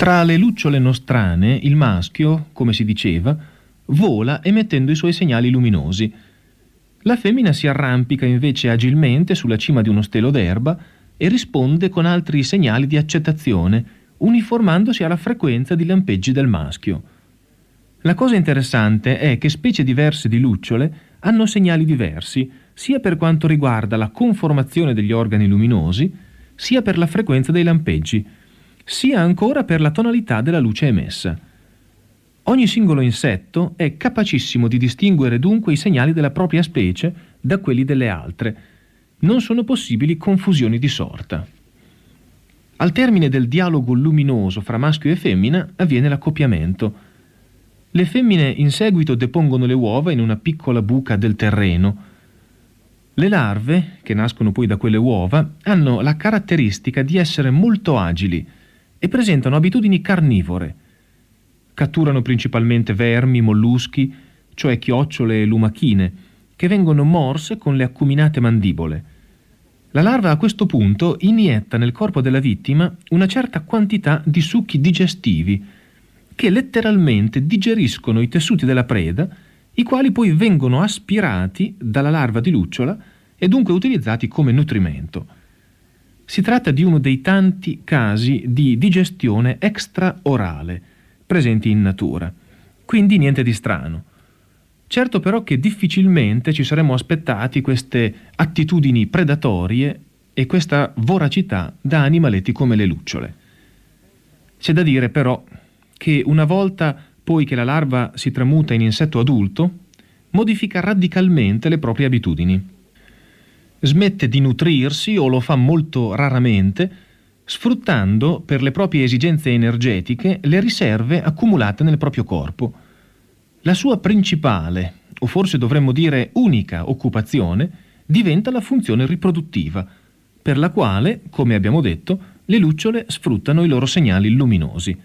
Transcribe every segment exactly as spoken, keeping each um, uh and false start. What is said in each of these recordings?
Tra le lucciole nostrane, il maschio, come si diceva, vola emettendo i suoi segnali luminosi. La femmina si arrampica invece agilmente sulla cima di uno stelo d'erba e risponde con altri segnali di accettazione, uniformandosi alla frequenza di lampeggi del maschio. La cosa interessante è che specie diverse di lucciole hanno segnali diversi, sia per quanto riguarda la conformazione degli organi luminosi, sia per la frequenza dei lampeggi, sia ancora per la tonalità della luce emessa. Ogni singolo insetto è capacissimo di distinguere dunque i segnali della propria specie da quelli delle altre. Non sono possibili confusioni di sorta. Al termine del dialogo luminoso fra maschio e femmina avviene l'accoppiamento. Le femmine in seguito depongono le uova in una piccola buca del terreno. Le larve, che nascono poi da quelle uova, hanno la caratteristica di essere molto agili e presentano abitudini carnivore. Catturano principalmente vermi, molluschi, cioè chiocciole e lumachine, che vengono morse con le acuminate mandibole. La larva a questo punto inietta nel corpo della vittima una certa quantità di succhi digestivi, che letteralmente digeriscono i tessuti della preda, i quali poi vengono aspirati dalla larva di lucciola e dunque utilizzati come nutrimento. Si tratta di uno dei tanti casi di digestione extraorale presenti in natura, quindi niente di strano. Certo però che difficilmente ci saremmo aspettati queste attitudini predatorie e questa voracità da animaletti come le lucciole. C'è da dire però che una volta poi che la larva si tramuta in insetto adulto, modifica radicalmente le proprie abitudini. Smette di nutrirsi o lo fa molto raramente, sfruttando per le proprie esigenze energetiche le riserve accumulate nel proprio corpo. La sua principale, o forse dovremmo dire unica occupazione, diventa la funzione riproduttiva, per la quale, come abbiamo detto, le lucciole sfruttano i loro segnali luminosi.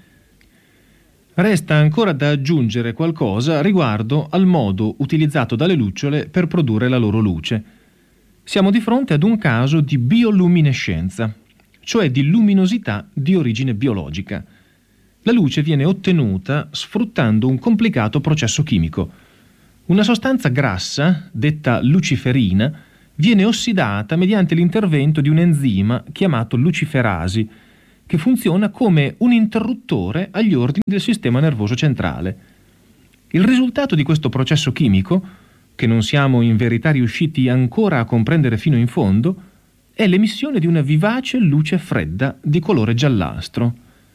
Resta ancora da aggiungere qualcosa riguardo al modo utilizzato dalle lucciole per produrre la loro luce. Siamo di fronte ad un caso di bioluminescenza, cioè di luminosità di origine biologica. La luce viene ottenuta sfruttando un complicato processo chimico. Una sostanza grassa, detta luciferina, viene ossidata mediante l'intervento di un enzima chiamato luciferasi, che funziona come un interruttore agli ordini del sistema nervoso centrale. Il risultato di questo processo chimico, che non siamo in verità riusciti ancora a comprendere fino in fondo, è l'emissione di una vivace luce fredda di colore giallastro.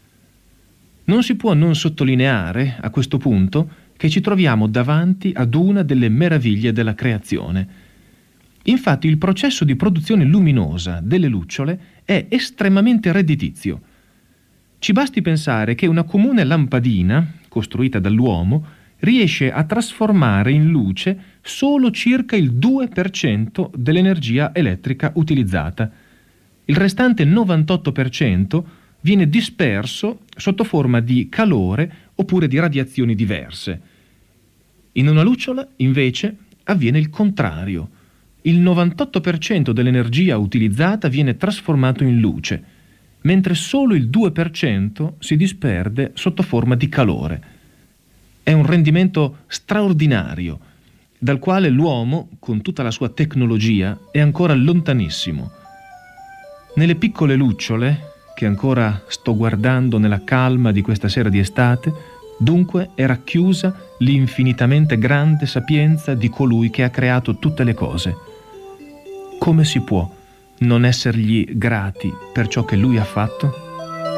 Non si può non sottolineare, a questo punto, che ci troviamo davanti ad una delle meraviglie della creazione. Infatti il processo di produzione luminosa delle lucciole è estremamente redditizio. Ci basti pensare che una comune lampadina, costruita dall'uomo, riesce a trasformare in luce solo circa il due per cento dell'energia elettrica utilizzata. Il restante novantotto per cento viene disperso sotto forma di calore oppure di radiazioni diverse. In una lucciola, invece, avviene il contrario. Il novantotto per cento dell'energia utilizzata viene trasformato in luce, mentre solo il due per cento si disperde sotto forma di calore. È un rendimento straordinario, dal quale l'uomo, con tutta la sua tecnologia, è ancora lontanissimo. Nelle piccole lucciole, che ancora sto guardando nella calma di questa sera di estate, dunque è racchiusa l'infinitamente grande sapienza di colui che ha creato tutte le cose. Come si può non essergli grati per ciò che lui ha fatto?